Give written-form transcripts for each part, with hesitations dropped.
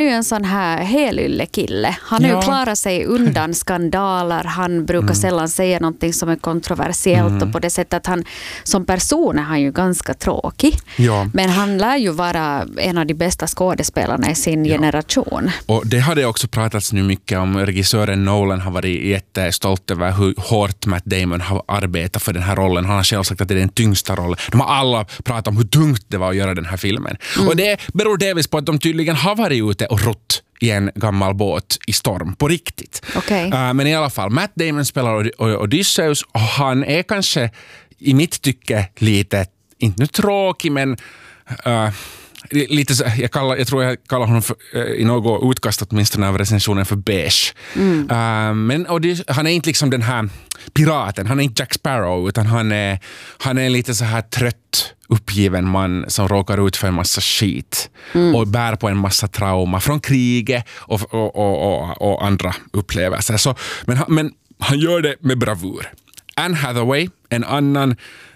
ju en sån här helyllekille. Han har ju klarat sig undan skandaler. Han brukar sällan säga någonting som är kontroversiellt och på det sättet att han som person är han ju ganska tråkig. Ja. Men han lär ju vara en av de bästa skådespelarna i sin generation. Och det hade också pratats nu mycket om. Regissören Nolan har varit jättestolt över hur hårt Matt Damon har arbetat för den här rollen. Han har själv sagt att det är den tyngsta rollen. De har alla pratat om hur tungt det var att göra den här filmen. Och det beror delvis på att de tydligen har varit ute och rott i en gammal båt i storm på riktigt. Men i alla fall, Matt Damon spelar Odysseus och han är kanske i mitt tycke lite, inte nu tråkig, men lite, jag tror jag kallar honom i något utkast åtminstone av recensionen för beige. Men han är inte liksom den här piraten, han är inte Jack Sparrow, utan han är lite så här trött, uppgiven man som råkar ut för en massa skit och bär på en massa trauma från kriget och andra upplevelser. Så, men han gör det med bravur. Anne Hathaway, en annan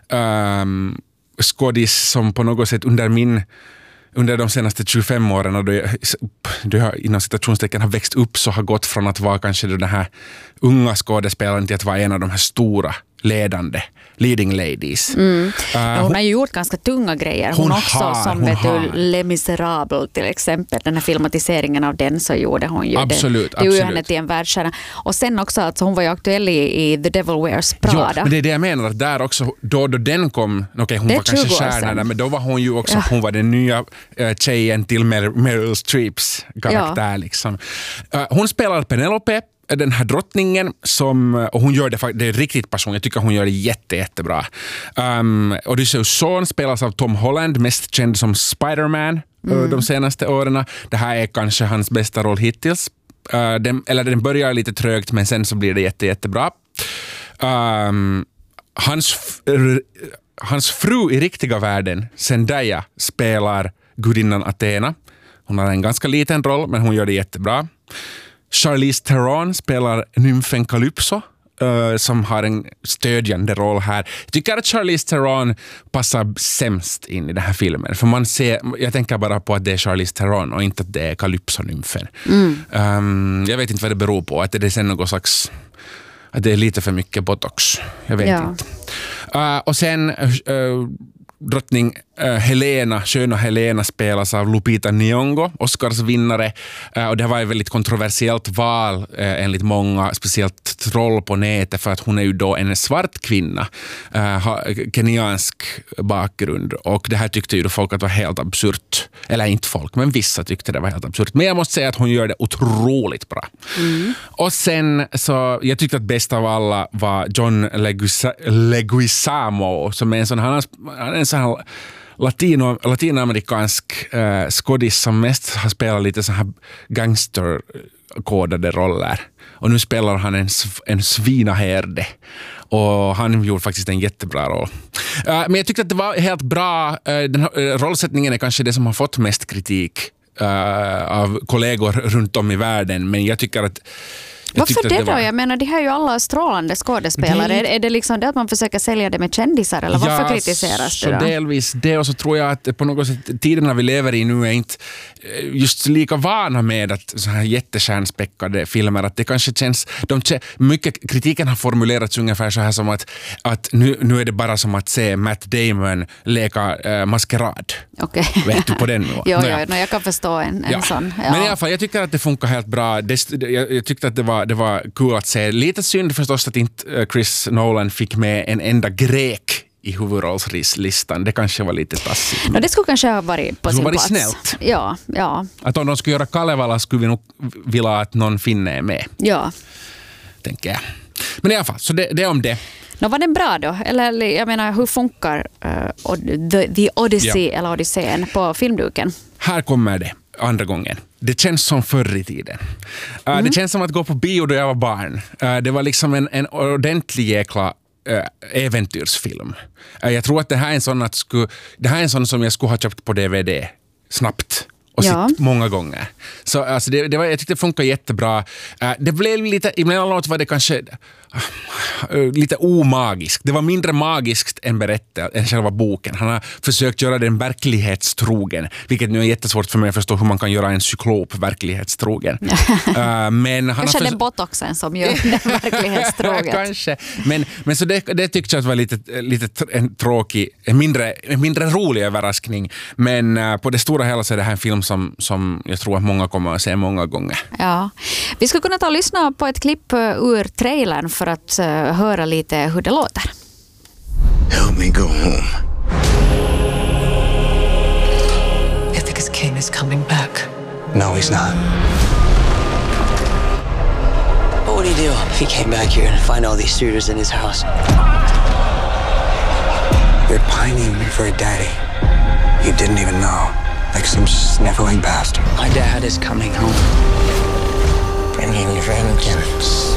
skådis som på något sätt under de senaste 25 åren då jag inom citationstecken har växt upp, så har gått från att vara kanske den här unga skådespelaren till att vara en av de här stora ledande leading ladies. Hon har ju gjort ganska tunga grejer. Hon också som Les Misérables till exempel, den här filmatiseringen av den, så gjorde hon ju absolut, det. Det gjorde henne till en världsstjärna. Och sen också, alltså, hon var ju aktuell i The Devil Wears Prada. Ja, men det är det jag menar, att där också, då den kom, hon var kanske stjärnan, men då var hon ju också, hon var den nya tjejen till Meryl Streeps karaktär liksom. Hon spelar Penelope, den här drottningen, och hon gör det är riktigt passion. Jag tycker hon gör det jättebra. Odysseus son spelas av Tom Holland, mest känd som Spider-Man de senaste åren. Det här är kanske hans bästa roll hittills. Den börjar lite trögt, men sen så blir det jättebra. Hans fru i riktiga världen, Zendaya, spelar gudinnan Athena. Hon har en ganska liten roll, men hon gör det jättebra. Charlize Theron spelar nymfen Calypso, som har en stödjande roll här. Jag tycker att Charlize Theron passar sämst in i den här filmen. För jag tänker bara på att det är Charlize Theron och inte att det är Calypso-nymfen. Jag vet inte vad det beror på. Att det är sen något slags... Att det är lite för mycket botox. Jag vet inte. Och sen... drottning sköna Helena spelas av Lupita Nyong'o, Oscarsvinnare, och det var ett väldigt kontroversiellt val enligt många, speciellt troll på nätet, för att hon är ju då en svart kvinna, kenyansk bakgrund, och det här tyckte ju folk att var helt absurt, eller inte folk, men vissa tyckte det var helt absurt, men jag måste säga att hon gör det otroligt bra. Och sen så, jag tyckte att bäst av alla var John Leguizamo, som är en sån här latinamerikansk skådis som mest har spelat lite så här gangsterkodade roller. Och nu spelar han en svinaherde. Och han gjorde faktiskt en jättebra roll. Men jag tyckte att det var helt bra. Den här rollsättningen är kanske det som har fått mest kritik av kollegor runt om i världen. Men jag tycker att... Varför det då? Jag menar, det här är ju alla strålande skådespelare. Är det liksom det att man försöker sälja det med kändisar? Eller varför kritiseras det då? Delvis det, och så tror jag att på något sätt tiderna vi lever i nu är inte just lika vana med att så här jättestjärnspäckade filmer, att det kanske känns... mycket kritiken har formulerats ungefär så här som att nu är det bara som att se Matt Damon leka maskerad. Okay. Vet du på den nu? Jag kan förstå en sån. Ja. Men i alla fall, jag tycker att det funkar helt bra. Jag tyckte att det var kul att se. Lite synd förstås att inte Chris Nolan fick med en enda grek i huvudrollslistan. Det kanske var lite tassigt. Det skulle kanske ha varit på sin plats. Snällt. Ja. Att om de skulle göra Kalevala skulle vi nog vilja att någon finne är med. Ja. Tänker jag. Men i alla fall, så det är om det. Var den bra då? Eller jag menar, hur funkar The Odyssey eller Odysseen på filmduken? Här kommer det. Andra gången. Det känns som förr i tiden. Det känns som att gå på bio då jag var barn. Det var liksom en ordentlig jäkla äventyrsfilm. Jag tror att det här är en sån som jag skulle ha köpt på DVD snabbt och sett många gånger. Så alltså jag tyckte det funkar jättebra. Det blev lite, emellanåt var det kanske lite omagisk. Det var mindre magiskt än själva boken. Han har försökt göra den verklighetstrogen, vilket nu är jättesvårt för mig att förstå hur man kan göra en cyklop verklighetstrogen. Men han kanske det är botoxen som gör den verklighetstrogen. Kanske. Men så det tyckte jag var lite en tråkig, mindre rolig överraskning. Men på det stora hela så är det här en film som jag tror att många kommer att se många gånger. Ja. Vi ska kunna ta och lyssna på ett klipp ur trailern för att höra lite hur det låter. Help me go home. Ithaca's king is coming back. No, he's not. What would he do if he came back here and find all these suitors in his house? You're pining for a daddy you didn't even know, like some sniveling bastard. My dad is coming home. Bringing your vengeance.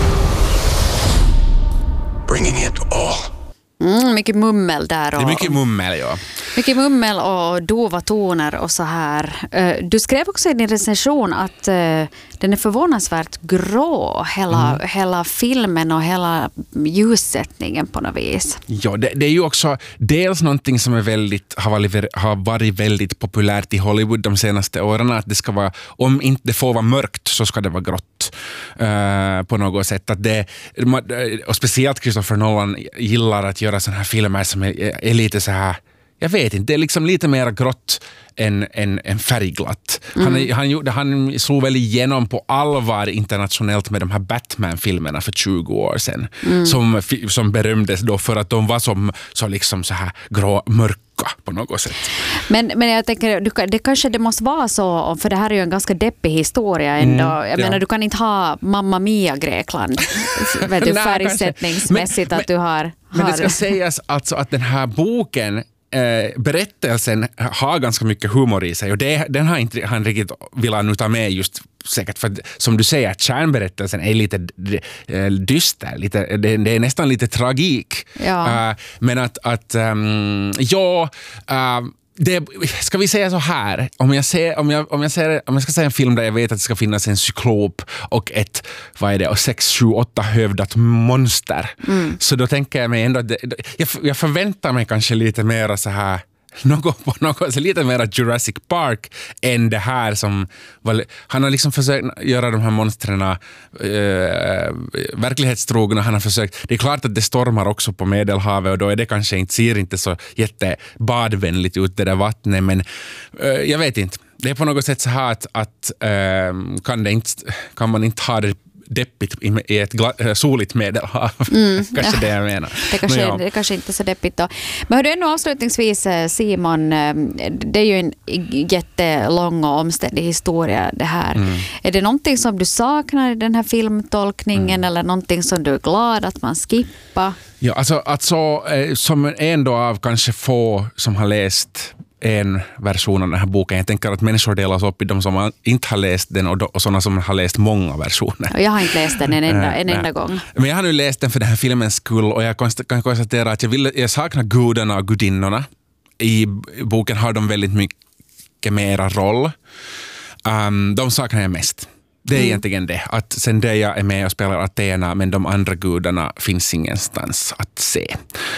Bringing it all. Mycket mummel där. Det är mycket mummel, ja. Mycket mummel och dova toner och så här. Du skrev också i din recension att den är förvånansvärt grå, hela filmen och hela ljussättningen på något vis. Ja, det är ju också dels någonting som har varit väldigt populärt i Hollywood de senaste åren, att det ska vara, om inte det får vara mörkt så ska det vara grått på något sätt. Att och speciellt Christopher Nolan gillar att göra såna här filmer som är lite så här, jag vet inte, det är liksom lite mer grått än färgglatt. Han slog väl igenom på allvar internationellt med de här Batman-filmerna för 20 år sedan. Som berömdes då för att de var så liksom så här mörka på något sätt. Men jag tänker, det måste vara så, för det här är ju en ganska deppig historia ändå. Jag menar, du kan inte ha Mamma Mia Grekland vet du, färgsättningsmässigt att du har... Men det ska sägas alltså att den här boken, berättelsen har ganska mycket humor i sig, och den har inte han riktigt velat nu ta med, just säkert för att, som du säger, kärnberättelsen är lite dyster, det är nästan lite tragik. Ja. Men det, ska vi säga så här, om jag ska säga en film där jag vet att det ska finnas en cyklop och ett 6, 7, 8 hövdat monster, så då tänker jag mig ändå att jag förväntar mig kanske lite mer så här något lite mer Jurassic Park än det här som han har liksom försökt göra de här monstren verklighetstrogna. Han har försökt, det är klart att det stormar också på Medelhavet, och då är det kanske ser inte så jättebadvänligt ut det där vattnet, men jag vet inte. Det är på något sätt så här att kan man inte ha det deppigt i ett soligt Medelhav. Kanske det jag menar. Det kanske inte är så deppigt då. Men hur är det nu avslutningsvis, Simon, det är ju en jättelång och omständig historia det här. Är det någonting som du saknar i den här filmtolkningen eller någonting som du är glad att man skippar? Ja, alltså som en då av kanske få som har läst en version av den här boken. Jag tänker att människor delas upp i de som inte har läst den och sådana som har läst många versioner. Jag har inte läst den en enda gång. Men jag har nu läst den för den här filmens skull, och jag kan konstatera att jag saknar gudarna och gudinnorna. I boken har de väldigt mycket mera roll. De saknar jag mest. Det är egentligen det. Att Zendaya är med och spelar Athena, men de andra gudarna finns ingenstans att se.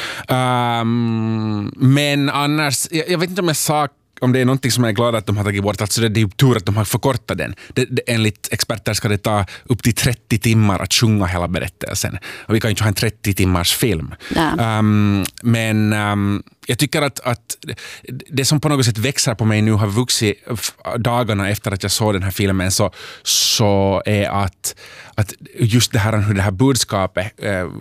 Men annars, jag vet inte om det är någonting som jag är glad att de har tagit bort. Alltså det är ju tur att de har förkortat den. Enligt experter ska det ta upp till 30 timmar att sjunga hela berättelsen. Och vi kan ju inte ha en 30 timmars film. Men jag tycker att det som på något sätt växer på mig nu har vuxit dagarna efter att jag såg den här filmen, så är att just det här, hur det här budskapet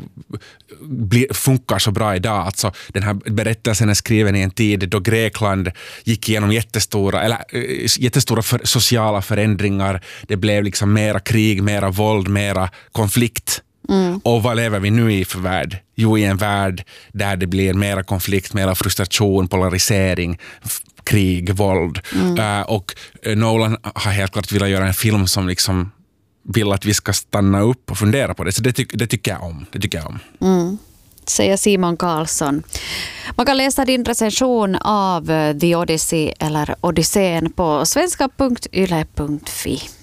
funkar så bra idag. Alltså den här berättelsen är skriven i en tid då Grekland gick igenom jättestora sociala förändringar. Det blev liksom mera krig, mera våld, mera konflikt. Och vad lever vi nu i för värld? Jo, i en värld där det blir mera konflikt, mera frustration, polarisering, krig, våld. Och Nolan har helt klart velat göra en film som liksom vill att vi ska stanna upp och fundera på det. Så det tycker jag om. Säger Simon Karlsson. Man kan läsa din recension av The Odyssey eller Odysseen på svenska.yle.fi.